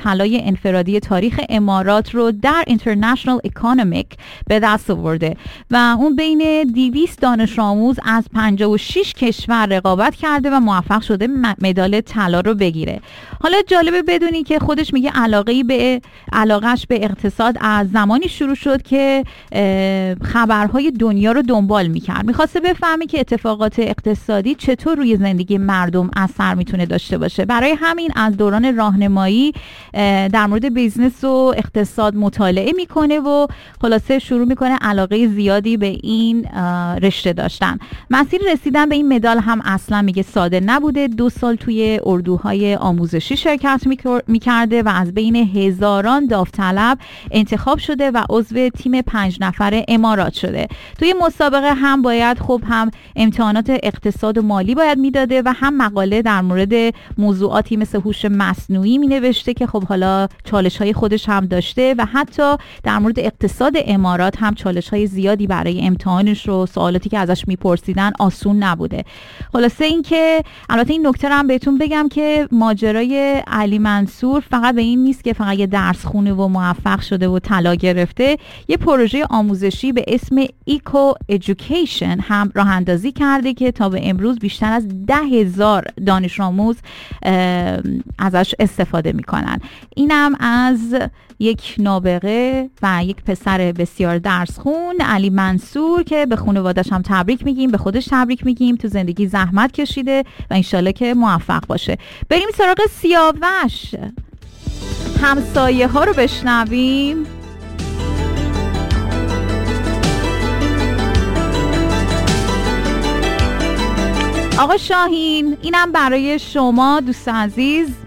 طلای انفرادی تاریخ امارات رو در International Economic به دست آورده و اون بین 200 دانش آموز از 56 کشور رقابت کرده و موفق شده مدال طلا رو بگیره. حالا جالبه بدونی که خودش میگه علاقهش به اقتصاد از زمانی شروع شد که خبرهای دنیا رو دنبال میکرد. میخواسته بفهمه که اتفاقات اقتصادی چطور روی زندگی مردم اثر میتونه داشته باشه. برای همین از دوران راهنمایی در مورد بیزنس و اقتصاد مطالعه میکنه و خلاصه شروع میکنه علاقه زیادی به این رشته داشتن. مسیر رسیدن به این مدال هم اصلا میگه ساده نبوده. 2 سال توی اردوهای آموزشی شرکت میکرده و از بین هزاران داوطلب انتخاب شده و عضو تیم 5 نفره امارات شده. توی مسابقه هم باید هم امتحانات اقتصاد و مالی باید میداده و هم مقاله در مورد موضوعاتی مثل هوش مصنوعی مینوشته که حالا چالش‌های خودش هم داشته و حتی در مورد اقتصاد امارات هم چالش‌های زیادی برای امتحانش رو سوالاتی که ازش میپرسیدن آسون نبوده. خلاصه این که البته این نکته رو هم بهتون بگم که ماجرای علی منصور فقط به این نیست که فقط یه درس خونه و موفق شده و طلا گرفته. یه پروژه آموزشی به اسم ایکو ایژوکیشن هم راه اندازی کرده که تا به امروز بیشتر از 10,000 دانش آموز ازش استفاده میکنن. اینم از یک نابغه و یک پسر بسیار درس خون، علی منصور، که به خانواده‌اش هم تبریک میگیم، به خودش تبریک میگیم. تو زندگی زحمت کشیده و انشالله که موفق باشه. بریم سراغ سیاوش، همسایه ها رو بشنویم. آقا شاهین، اینم برای شما دوست عزیز.